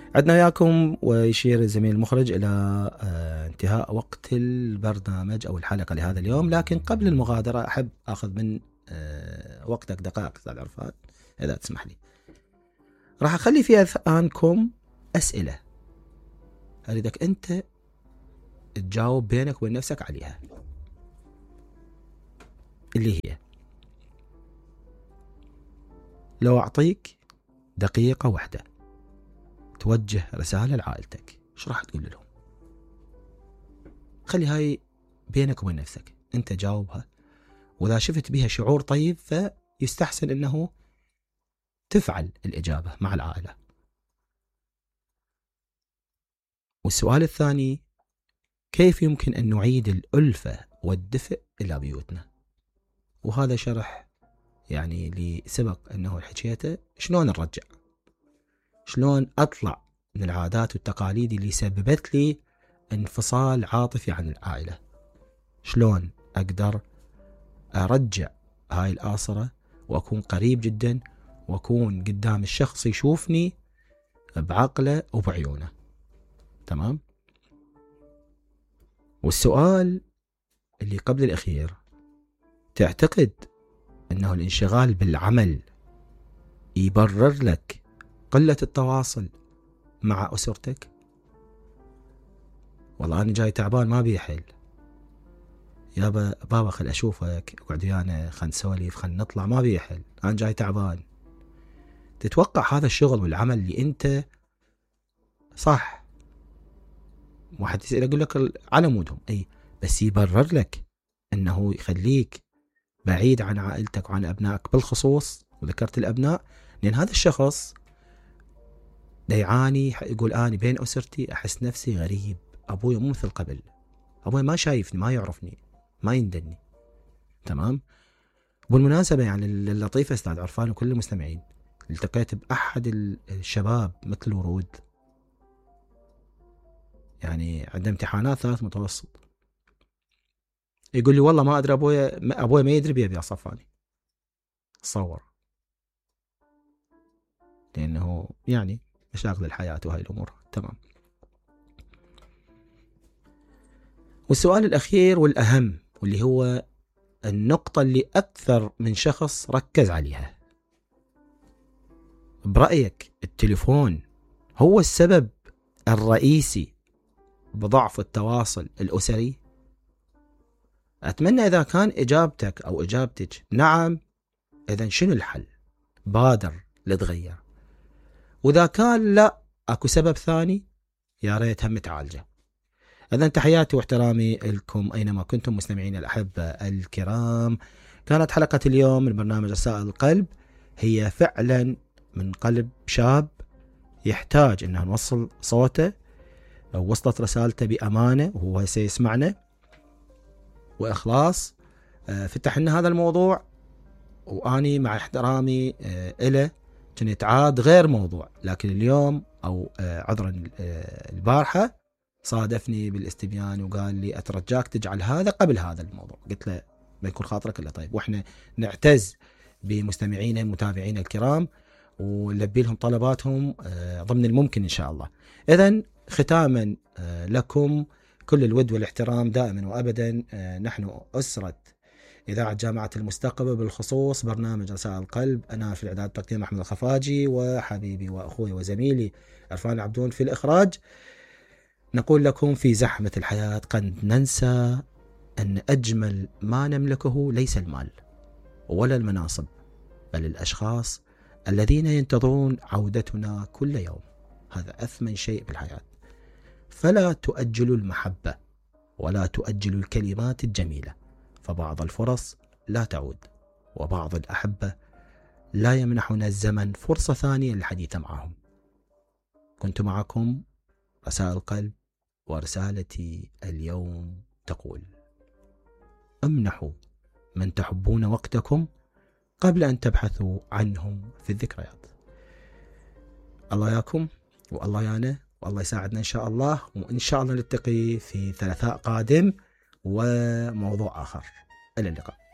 عدنا وياكم ويشير الزميل المخرج إلى انتهاء وقت البرنامج أو الحلقة لهذا اليوم، لكن قبل المغادرة أحب أخذ من وقتك دقائق أستاذ عرفان إذا تسمح لي. راح أخلي في أذهانكم أسئلة أريدك أنت تجاوب بينك وبين نفسك عليها، اللي هي لو أعطيك دقيقة واحدة توجه رسالة لعائلتك، ايش راح تقول لهم؟ خلي هاي بينك وبين نفسك، انت جاوبها، واذا شفت بها شعور طيب فيستحسن انه تفعل الإجابة مع العائلة. والسؤال الثاني، كيف يمكن أن نعيد الألفة والدفء إلى بيوتنا؟ وهذا شرح يعني لسبق أنه حكيته، شلون نرجع، شلون أطلع من العادات والتقاليد اللي سببت لي انفصال عاطفي عن العائلة، شلون أقدر أرجع هاي الآصرة وأكون قريب جدا وأكون قدام الشخص يشوفني بعقله وبعيونه. تمام؟ والسؤال اللي قبل الأخير، تعتقد أنه الانشغال بالعمل يبرر لك قلة التواصل مع أسرتك؟ والله أنا جاي تعبان ما بيحل يا بابا، خل أشوفك، اقعد ويانا، خل نسولف، خل نطلع، ما بيحل، أنا جاي تعبان. تتوقع هذا الشغل والعمل اللي أنت صح واحد يقول لك على مودهم أي، بس يبرر لك أنه يخليك بعيد عن عائلتك وعن أبنائك بالخصوص، وذكرت الأبناء لأن هذا الشخص يعاني، يقول أنا بين أسرتي أحس نفسي غريب، أبوي مو مثل قبل، أبوي ما شايفني، ما يعرفني، ما يندني. تمام؟ بالمناسبة يعني اللطيفة أستاذ عرفان وكل المستمعين، التقيت بأحد الشباب مثل ورود، يعني عنده امتحانات 3 متوسط، يقول لي والله ما أدري أبوي ما يدري بيبي صفاني، تصور، لأنه يعني مشاغل الحياة وهاي الأمور. تمام. والسؤال الأخير والأهم، واللي هو النقطة اللي أكثر من شخص ركز عليها، برأيك التليفون هو السبب الرئيسي بضعف التواصل الأسري؟ أتمنى إذا كان إجابتك أو إجابتك نعم، إذن شنو الحل؟ بادر لتغير. وإذا كان لا، أكو سبب ثاني، يا ريت هم تعالجه. إذن تحياتي واحترامي لكم أينما كنتم مستمعين الأحبة الكرام. كانت حلقة اليوم من برنامج رسائل القلب هي فعلا من قلب شاب يحتاج أنه نوصل صوته أو وصلت رسالته بأمانة وهو سيسمعنا وإخلاص. فتح لنا هذا الموضوع، وأني مع احترامي إله كنت عاد غير موضوع، لكن اليوم أو عذرا البارحة صادفني بالاستبيان وقال لي أترجاك تجعل هذا قبل هذا الموضوع. قلت له ما يكون خاطرك إلا طيب، وإحنا نعتز بمستمعينا المتابعين الكرام ونلبي لهم طلباتهم ضمن الممكن إن شاء الله. إذن ختاما لكم كل الود والاحترام دائما وأبدا. نحن أسرة إذاعة جامعة المستقبل، بالخصوص برنامج رسائل القلب، أنا في الإعداد والتقديم أحمد الخفاجي، وحبيبي وأخوي وزميلي عرفان عبدون في الإخراج. نقول لكم في زحمة الحياة قد ننسى أن أجمل ما نملكه ليس المال ولا المناصب، بل الأشخاص الذين ينتظرون عودتنا كل يوم. هذا أثمن شيء بالحياة. فلا تؤجلوا المحبة ولا تؤجلوا الكلمات الجميلة، فبعض الفرص لا تعود، وبعض الأحبة لا يمنحنا الزمن فرصة ثانية للحديث معهم. كنت معكم رسائل القلب، ورسالتي اليوم تقول: امنحوا من تحبون وقتكم قبل أن تبحثوا عنهم في الذكريات. الله ياكم والله يانا، والله يساعدنا إن شاء الله، وإن شاء الله نلتقي في ثلاثاء قادم وموضوع آخر. إلى اللقاء.